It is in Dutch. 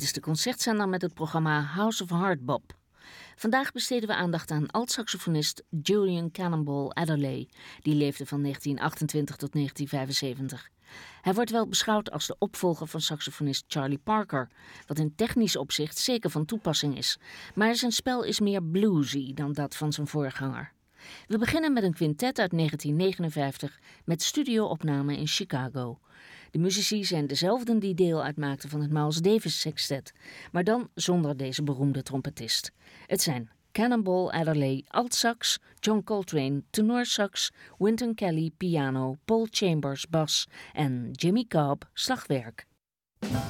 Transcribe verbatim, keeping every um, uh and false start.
Dit is de concertzender met het programma House of Hardbop. Vandaag besteden we aandacht aan alt-saxofonist Julian Cannonball Adderley. Die leefde van negentien achtentwintig tot negentien vijfenzeventig. Hij wordt wel beschouwd als de opvolger van saxofonist Charlie Parker, wat in technisch opzicht zeker van toepassing is. Maar zijn spel is meer bluesy dan dat van zijn voorganger. We beginnen met een quintet uit negentien negenenvijftig met studioopname in Chicago. De muzici zijn dezelfden die deel uitmaakten van het Miles Davis Sextet, maar dan zonder deze beroemde trompetist. Het zijn Cannonball Adderley altsax, John Coltrane tenorsax, Wynton Kelly piano, Paul Chambers bas en Jimmy Cobb slagwerk.